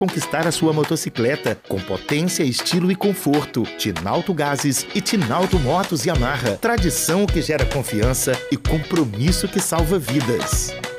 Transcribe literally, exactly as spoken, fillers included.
conquistar a sua motocicleta com potência, estilo e conforto. Tinalto Gases e Tinalto Motos Yamaha. Tradição que gera confiança e compromisso que salva vidas.